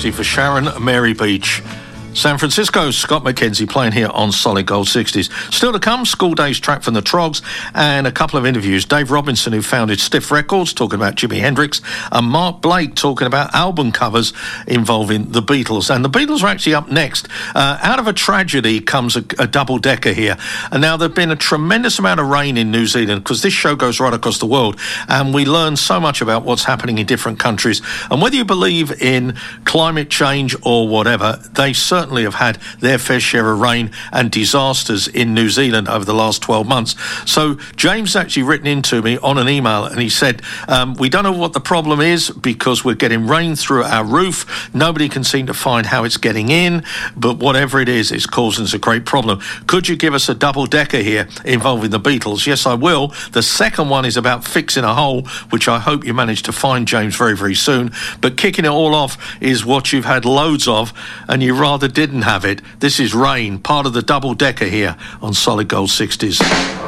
60 for Sharon Mary Beach. San Francisco, Scott McKenzie playing here on Solid Gold 60s. Still to come, School Days track from the Trogs and a couple of interviews. Dave Robinson, who founded Stiff Records, talking about Jimi Hendrix, and Mark Blake talking about album covers involving the Beatles. And the Beatles are actually up next. Out of a tragedy comes a double-decker here. And now there's been a tremendous amount of rain in New Zealand because this show goes right across the world and we learn so much about what's happening in different countries. And whether you believe in climate change or whatever, they certainly have had their fair share of rain and disasters in New Zealand over the last 12 months. So James actually written into me on an email and he said, we don't know what the problem is because we're getting rain through our roof. Nobody can seem to find how it's getting in, but whatever it is, it's causing us a great problem. Could you give us a double-decker here involving the Beatles? Yes, I will. The second one is about fixing a hole, which I hope you manage to find, James, very, very soon. But kicking it all off is what you've had loads of and you rather didn't have it. This is Rain, part of the double-decker here on Solid Gold 60s.